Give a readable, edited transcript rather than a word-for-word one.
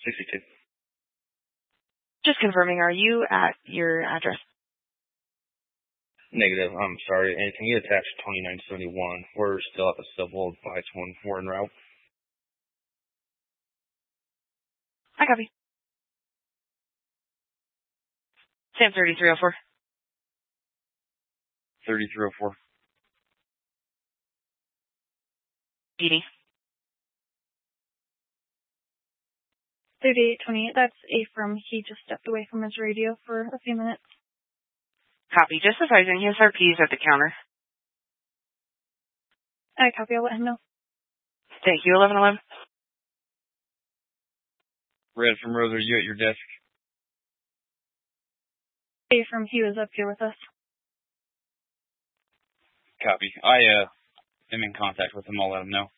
62. Just confirming, are you at your address? Negative. I'm sorry. And can you attach 2971? We're still at the civil advice one. We're en route. I copy. Sam 3304. 3304. PD. 3828, that's Ephraim. He just stepped away from his radio for a few minutes. Copy. Just advising his RP's at the counter. I copy. I'll let him know. Thank you. 1111. Red from Rose, are you at your desk? Ephraim, he was up here with us. Copy. I am in contact with him. I'll let him know.